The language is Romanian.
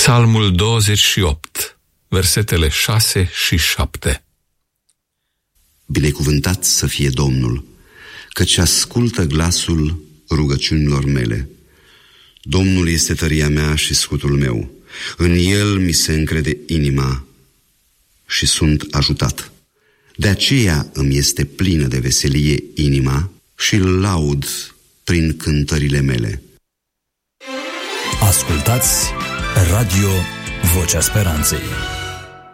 Psalmul 28, versetele 6 și 7. Binecuvântat să fie Domnul, căci ascultă glasul rugăciunilor mele. Domnul este tăria mea și scutul meu. În El mi se încrede inima și sunt ajutat. De aceea îmi este plină de veselie inima și îl laud prin cântările mele. Ascultați Radio Vocea Speranței.